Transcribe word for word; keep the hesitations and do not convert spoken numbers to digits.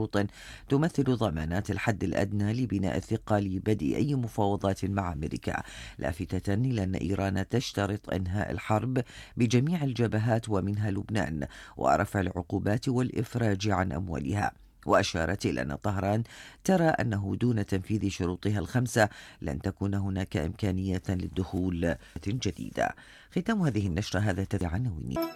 شروط تمثل ضمانات الحد الأدنى لبناء الثقة لبدء أي مفاوضات مع أمريكا، لافتة إلى أن إيران تشترط إنهاء الحرب بجميع الجبهات ومنها لبنان، ورفع العقوبات والإفراج عن أموالها. وأشارت إلى أن طهران ترى أنه دون تنفيذ شروطها الخمسة لن تكون هناك إمكانية للدخول جديدة. ختام هذه النشرة، هذا تبع عناوين.